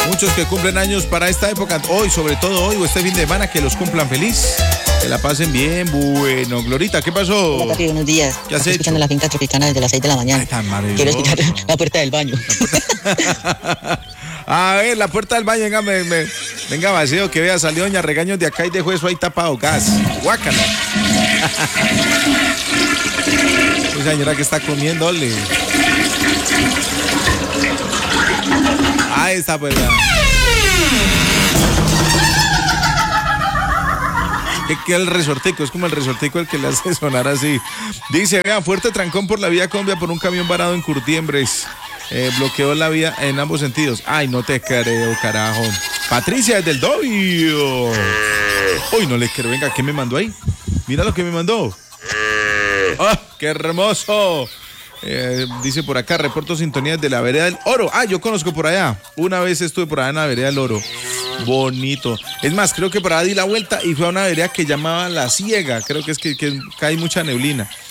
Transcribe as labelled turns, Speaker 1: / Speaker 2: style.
Speaker 1: Muchos que cumplen años para esta época, hoy, sobre todo hoy o este fin de semana, que los cumplan feliz. Que la pasen bien. Bueno, Glorita, ¿qué pasó?
Speaker 2: Hola, papi, buenos días.
Speaker 1: ¿Qué has
Speaker 2: Estoy
Speaker 1: hecho?
Speaker 2: escuchando la finca tropicana desde las 6 de la mañana.
Speaker 1: Ay, tan maravilloso.
Speaker 2: Quiero escuchar la puerta del baño.
Speaker 1: A ver, la puerta del baño, venga, vacío, que vea, salió doña Regaños de acá y dejó eso ahí tapado, gas. Guácala. Esa señora que está comiendo, ole. Ahí está, pues. Que el resortico, es como el resortico el que le hace sonar así. Dice, vea, fuerte trancón por la vía Colombia por un camión varado en Curtiembres. Bloqueó la vía en ambos sentidos. Ay, no te creo, carajo. Patricia, desde el Dobio. Uy, no le creo. Venga, ¿qué me mandó ahí? Mira lo que me mandó. ¡Ah, qué hermoso! Dice por acá, reporto sintonías de la vereda del Oro. Ah, yo conozco por allá. Una vez estuve por allá en la vereda del Oro. Bonito. Es más, creo que por allá di la vuelta y fue a una vereda que llamaba La Ciega. Creo que es que hay mucha neblina.